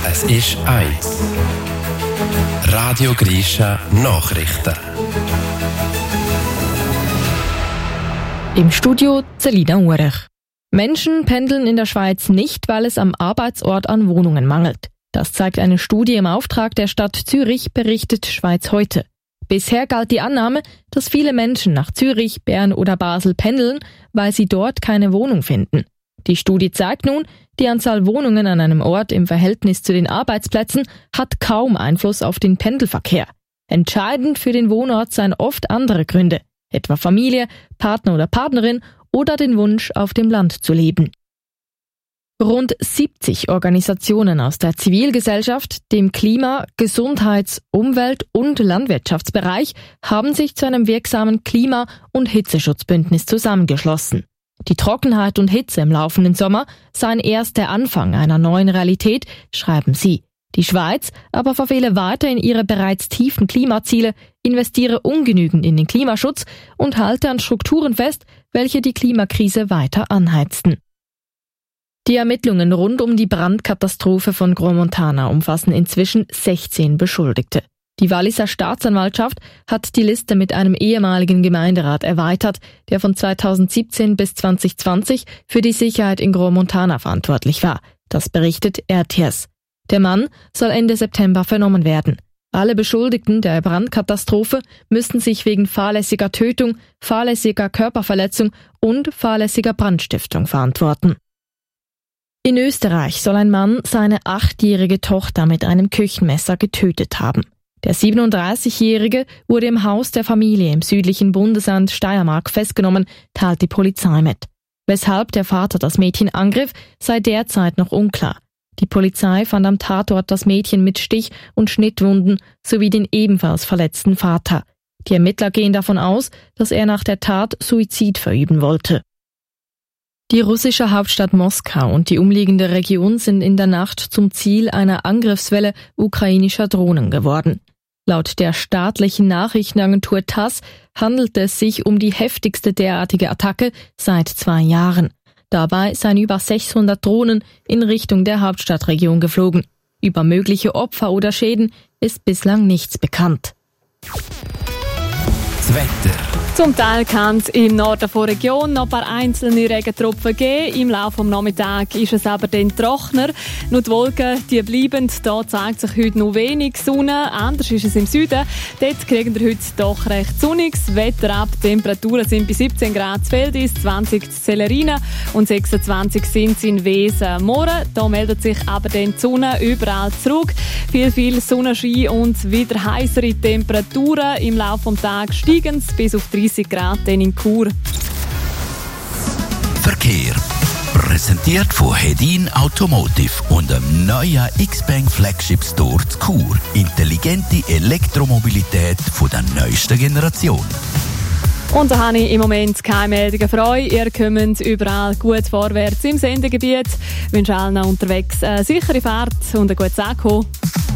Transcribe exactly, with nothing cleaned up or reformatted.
Es ist eins. Radio Grisha Nachrichten. Im Studio Celina Urech. Menschen pendeln in der Schweiz nicht, weil es am Arbeitsort an Wohnungen mangelt. Das zeigt eine Studie im Auftrag der Stadt Zürich, berichtet Schweiz heute. Bisher galt die Annahme, dass viele Menschen nach Zürich, Bern oder Basel pendeln, weil sie dort keine Wohnung finden. Die Studie zeigt nun, die Anzahl Wohnungen an einem Ort im Verhältnis zu den Arbeitsplätzen hat kaum Einfluss auf den Pendelverkehr. Entscheidend für den Wohnort seien oft andere Gründe, etwa Familie, Partner oder Partnerin oder den Wunsch, auf dem Land zu leben. Rund siebzig Organisationen aus der Zivilgesellschaft, dem Klima-, Gesundheits-, Umwelt- und Landwirtschaftsbereich haben sich zu einem wirksamen Klima- und Hitzeschutzbündnis zusammengeschlossen. Die Trockenheit und Hitze im laufenden Sommer seien erst der Anfang einer neuen Realität, schreiben sie. Die Schweiz aber verfehle weiterhin ihre bereits tiefen Klimaziele, investiere ungenügend in den Klimaschutz und halte an Strukturen fest, welche die Klimakrise weiter anheizten. Die Ermittlungen rund um die Brandkatastrophe von Gromontana umfassen inzwischen sechzehn Beschuldigte. Die Walliser Staatsanwaltschaft hat die Liste mit einem ehemaligen Gemeinderat erweitert, der von zweitausendsiebzehn bis zweitausendzwanzig für die Sicherheit in Gromontana verantwortlich war. Das berichtet R T S. Der Mann soll Ende September vernommen werden. Alle Beschuldigten der Brandkatastrophe müssten sich wegen fahrlässiger Tötung, fahrlässiger Körperverletzung und fahrlässiger Brandstiftung verantworten. In Österreich soll ein Mann seine achtjährige Tochter mit einem Küchenmesser getötet haben. Der siebenunddreißigjährige wurde im Haus der Familie im südlichen Bundesland Steiermark festgenommen, teilt die Polizei mit. Weshalb der Vater das Mädchen angriff, sei derzeit noch unklar. Die Polizei fand am Tatort das Mädchen mit Stich- und Schnittwunden sowie den ebenfalls verletzten Vater. Die Ermittler gehen davon aus, dass er nach der Tat Suizid verüben wollte. Die russische Hauptstadt Moskau und die umliegende Region sind in der Nacht zum Ziel einer Angriffswelle ukrainischer Drohnen geworden. Laut der staatlichen Nachrichtenagentur TASS handelte es sich um die heftigste derartige Attacke seit zwei Jahren. Dabei seien über sechshundert Drohnen in Richtung der Hauptstadtregion geflogen. Über mögliche Opfer oder Schäden ist bislang nichts bekannt. Das Wetter. Zum Teil kann es im Norden der Region noch ein paar einzelne Regentropfen geben. Im Laufe des Nachmittags ist es aber dann trockener. Nur die Wolken, die bleiben. Da zeigt sich heute noch wenig Sonne. Anders ist es im Süden. Dort kriegen wir heute doch recht sonniges Wetter ab. Die Temperaturen sind bei siebzehn Grad zu Veldis, zwanzig zu Celerina und sechsundzwanzig sind es in Wesen. Morgen, da meldet sich aber dann die Sonne überall zurück. Viel, viel Sonnenschein und wieder heissere Temperaturen. Im Laufe des Tages steigen es bis auf dreißig Grad in Chur. Verkehr. Präsentiert von Hedin Automotive und dem neuen X-Bank Flagship Store zu Chur. Intelligente Elektromobilität von der neuesten Generation. Und da habe ich im Moment keine Meldungen für euch. Ihr kommt überall gut vorwärts im Sendegebiet. Ich wünsche allen unterwegs eine sichere Fahrt und ein gutes Ankommen.